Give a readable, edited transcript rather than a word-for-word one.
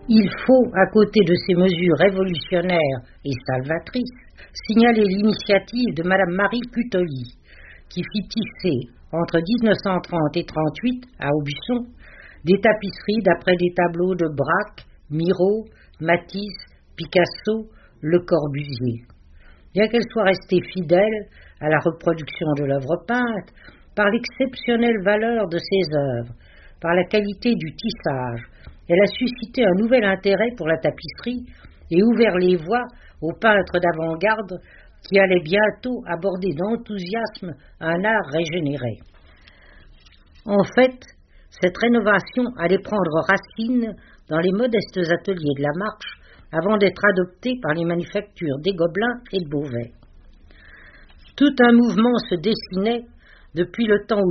Il faut, à côté de ces mesures révolutionnaires et salvatrices, signaler l'initiative de Madame Marie Cutoli, qui fit tisser, entre 1930 et 1938, à Aubusson, des tapisseries d'après des tableaux de Braque, Miro, Matisse, Picasso, Le Corbusier. Bien qu'elle soit restée fidèle à la reproduction de l'œuvre peinte, par l'exceptionnelle valeur de ses œuvres, par la qualité du tissage, elle a suscité un nouvel intérêt pour la tapisserie et ouvert les voies aux peintres d'avant-garde qui allaient bientôt aborder d'enthousiasme un art régénéré. En fait, cette rénovation allait prendre racine dans les modestes ateliers de la Marche avant d'être adoptée par les manufactures des Gobelins et de Beauvais. Tout un mouvement se dessinait depuis le temps où